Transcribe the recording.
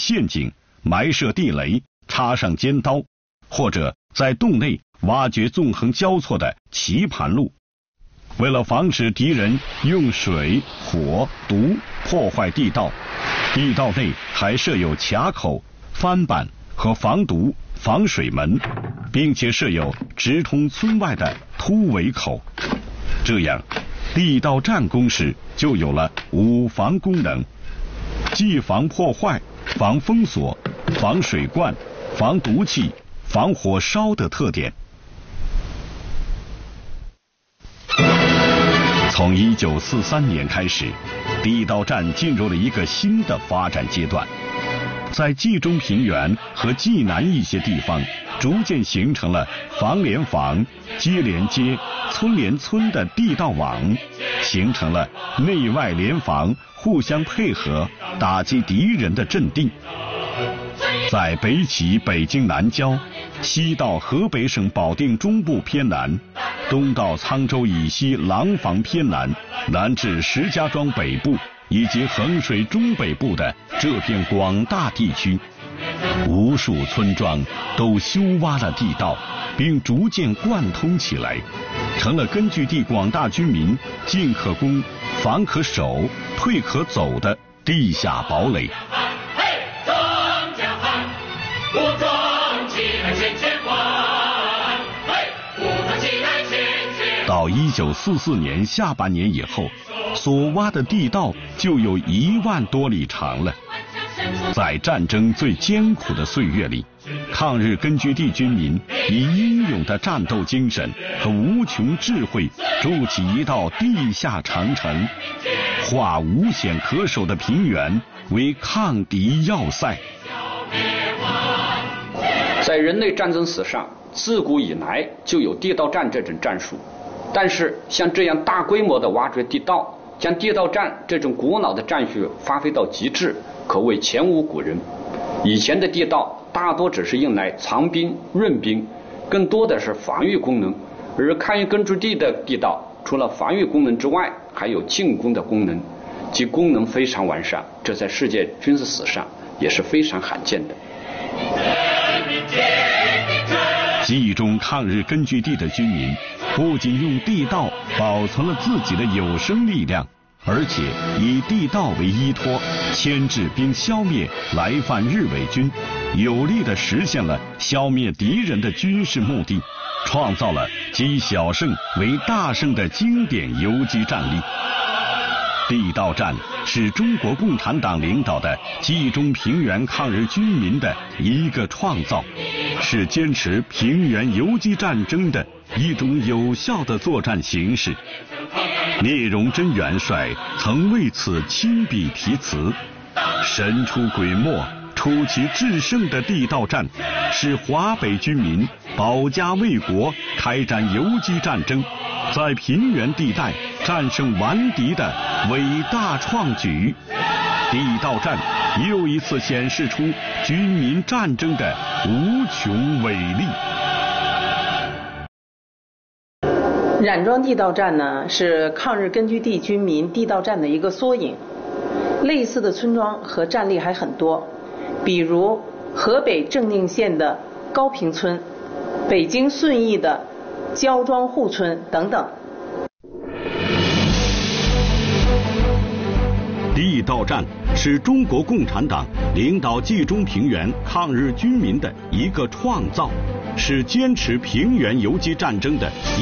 陷阱，埋设地雷，插上尖刀，或者在洞内挖掘纵横交错的棋盘路。为了防止敌人用水、火、毒破坏地道，地道内还设有卡口、翻板和防毒、防水门，并且设有直通村外的突围口。这样，地道战工事就有了五防功能，既防破坏、防封锁、防水灌、防毒气、防火烧的特点。从1943年开始，地道战进入了一个新的发展阶段，在冀中平原和冀南一些地方，逐渐形成了房连房、街连街、村连村的地道网，形成了内外联防、互相配合打击敌人的阵地。在北起北京南郊，西到河北省保定中部偏南，东到沧州以西廊坊偏南，南至石家庄北部以及衡水中北部的这片广大地区，无数村庄都修挖了地道，并逐渐贯通起来，成了根据地广大居民进可攻、防可守、退可走的地下堡垒。到1944年下半年以后，所挖的地道就有1万多里长了。在战争最艰苦的岁月里，抗日根据地军民以英勇的战斗精神和无穷智慧筑起一道地下长城，化无险可守的平原为抗敌要塞。 在人类战争史上，自古以来就有地道战这种战术，但是像这样大规模的挖掘地道，将地道战这种古老的战术发挥到极致，可谓前无古人。以前的地道大多只是用来藏兵润兵，更多的是防御功能，而抗日根据地的地道除了防御功能之外，还有进攻的功能，其功能非常完善，这在世界军事史上也是非常罕见的。 冀中抗日根据地的军民不仅用地道保存了自己的有生力量，而且以地道为依托，牵制并消灭来犯日伪军，有力地实现了消灭敌人的军事目的，创造了积小胜为大胜的经典游击战例。地道战是中国共产党领导的冀中平原抗日军民的一个创造，是坚持平原游击战争的一种有效的作战形式。聂荣臻元帅曾为此亲笔题词：神出鬼没、出奇制胜的地道战，是华北军民保家卫国、开展游击战争，在平原地带战胜顽敌的伟大创举。地道战又一次显示出军民战争的无穷伟力。 冉庄地道战呢，是抗日根据地军民地道战的一个缩影。类似的村庄和战例还很多，比如河北正定县的高平村，北京顺义的焦庄户村等等。 地道战是中国共产党领导冀中平原抗日军民的一个创造，是坚持平原游击战争的